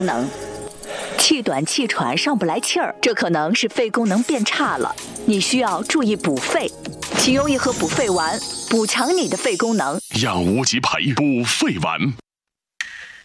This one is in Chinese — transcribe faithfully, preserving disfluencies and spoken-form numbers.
能。气短气喘上不来气儿，这可能是肺功能变差了，你需要注意补肺，请用一盒补肺丸补强你的肺功能。 养无极培补肺丸。